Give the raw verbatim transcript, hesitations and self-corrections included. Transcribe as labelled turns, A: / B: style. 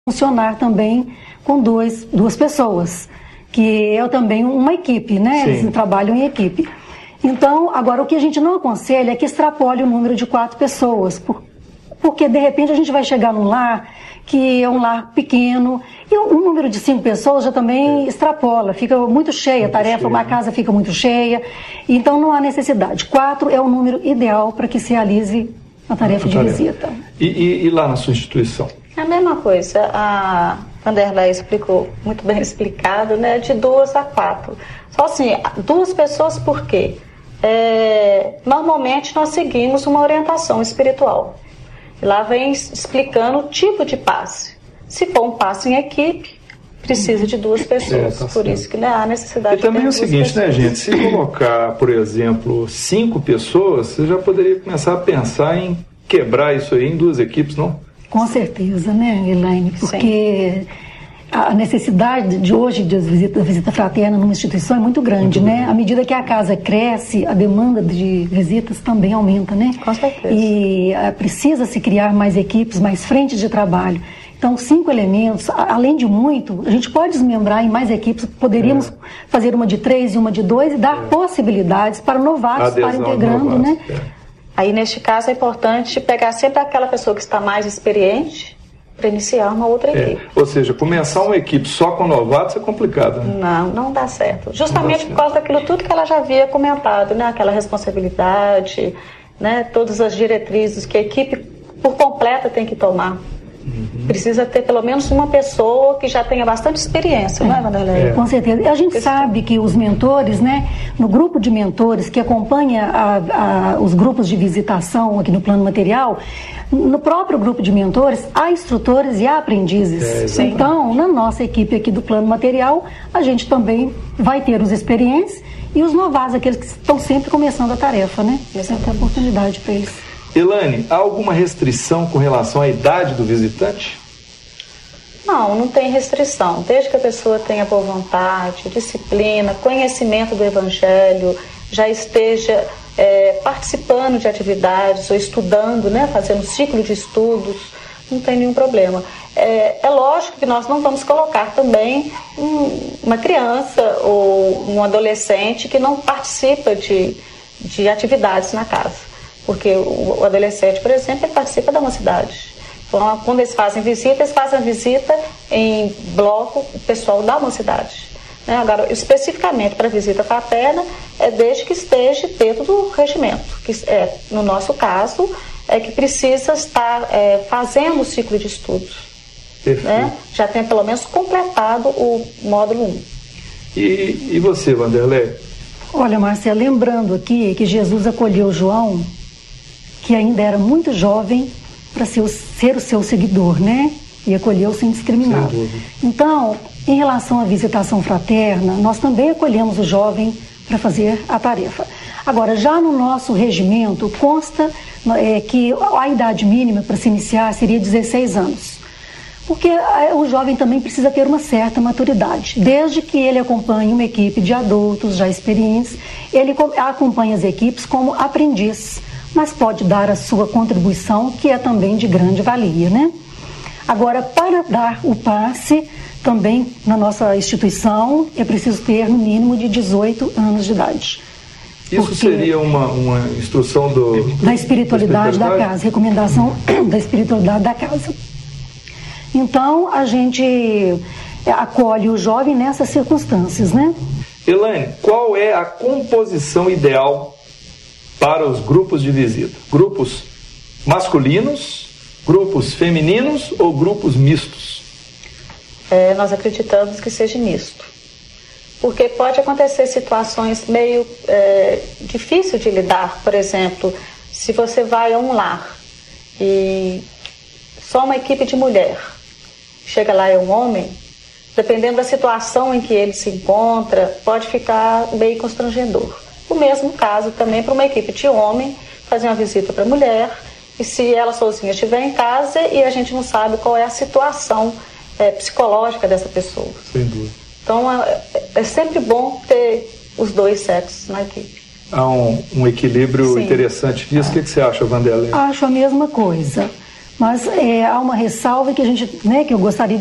A: funcionar também com dois, duas pessoas, que é também uma equipe, né? Sim. Eles trabalham em equipe. Então, agora, o que a gente não aconselha é que extrapole o número de quatro pessoas, por, porque, de repente, a gente vai chegar num lar que é um lar pequeno, e o um número de cinco pessoas já também é. extrapola, fica muito cheia a tarefa, cheia. Uma casa fica muito cheia, então não há necessidade. Quatro é o número ideal para que se realize a tarefa a de tarefa. visita.
B: E, e, e lá na sua instituição?
C: É a mesma coisa, a Vanderlei explicou, muito bem explicado, né, de duas a quatro. Só assim, duas pessoas por quê? É, normalmente nós seguimos uma orientação espiritual. E lá vem explicando o tipo de passe. Se for um passe em equipe, precisa de duas pessoas. É, tá por certo. Isso que né, há necessidade de
B: ter duas pessoas. E também é o seguinte,
C: pessoas.
B: né, gente? Se colocar, por exemplo, cinco pessoas, você já poderia começar a pensar em quebrar isso aí em duas equipes, não?
A: Com certeza, né, Elaine? Porque Sim. a necessidade de hoje de visita, da visita fraterna numa instituição é muito grande, muito né? Grande. À medida que a casa cresce, a demanda de visitas também aumenta, né?
C: Com certeza.
A: E uh, precisa se criar mais equipes, mais frentes de trabalho. Então, cinco elementos, além de muito, a gente pode desmembrar em mais equipes, poderíamos é. fazer uma de três e uma de dois e dar é. possibilidades para novatos estarem integrando, novatos, né?
B: É.
C: Aí, neste caso, é importante pegar sempre aquela pessoa que está mais experiente para iniciar uma outra
B: é.
C: equipe.
B: Ou seja, começar uma equipe só com novatos é complicado, né?
C: Não, não dá certo. Justamente
B: dá certo.
C: por causa daquilo tudo que ela já havia comentado, né? Aquela responsabilidade, né? Todas as diretrizes que a equipe por completa tem que tomar. Uhum. Precisa ter pelo menos uma pessoa que já tenha bastante experiência, é. não é, Vanderlei?
A: É. Com certeza. E a gente Esse... sabe que os mentores, né, no grupo de mentores que acompanha a, a, os grupos de visitação aqui no plano material, no próprio grupo de mentores, há instrutores e há aprendizes. É, então, na nossa equipe aqui do plano material, a gente também vai ter os experientes e os novatos, aqueles que estão sempre começando a tarefa, né? Essa é a oportunidade para eles.
B: Elaine, há alguma restrição com relação à idade do visitante?
C: Não, não tem restrição. Desde que a pessoa tenha boa vontade, disciplina, conhecimento do Evangelho, já esteja é, participando de atividades ou estudando, né, fazendo ciclo de estudos, não tem nenhum problema. É, é lógico que nós não vamos colocar também um, uma criança ou um adolescente que não participa de, de atividades na casa. Porque o adolescente, por exemplo, ele participa da mocidade. Então, quando eles fazem visita, eles fazem a visita em bloco, o pessoal da mocidade. Né? Agora, especificamente para a visita fraterna, é desde que esteja dentro do regimento. Que é, no nosso caso, é que precisa estar é, fazendo o ciclo de estudos. Né? Já tem pelo menos completado o módulo um.
B: E, e você, Vanderlei?
A: Olha, Márcia, lembrando aqui que Jesus acolheu João, que ainda era muito jovem, para ser, ser o seu seguidor, né? E acolheu sem discriminar. Então, em relação à visitação fraterna, nós também acolhemos o jovem para fazer a tarefa. Agora, já no nosso regimento, consta é, que a idade mínima para se iniciar seria dezesseis anos. Porque o jovem também precisa ter uma certa maturidade. Desde que ele acompanhe uma equipe de adultos já experientes, ele acompanha as equipes como aprendiz, mas pode dar a sua contribuição, que é também de grande valia, né? Agora, para dar o passe, também na nossa instituição, é preciso ter no mínimo de dezoito anos de idade.
B: Isso Porque seria uma, uma instrução do,
A: da, espiritualidade da espiritualidade da casa, recomendação da espiritualidade da casa. Então, a gente acolhe o jovem nessas circunstâncias, né?
B: Elaine, qual é a composição ideal para os grupos de visita? Grupos masculinos, grupos femininos ou grupos mistos?
C: É, nós acreditamos que seja misto. Porque pode acontecer situações meio é, difíceis de lidar. Por exemplo, se você vai a um lar e só uma equipe de mulher, chega lá é um homem, dependendo da situação em que ele se encontra, pode ficar meio constrangedor. O mesmo caso também para uma equipe de homem fazer uma visita para a mulher, e se ela sozinha estiver em casa e a gente não sabe qual é a situação é, psicológica dessa pessoa.
B: Sem dúvida.
C: Então é, é sempre bom ter os dois sexos na equipe.
B: Há um, um equilíbrio Sim. interessante nisso. O que, que você acha, Vanderlei?
A: Acho a mesma coisa. Mas é, há uma ressalva que a gente, né, que eu gostaria de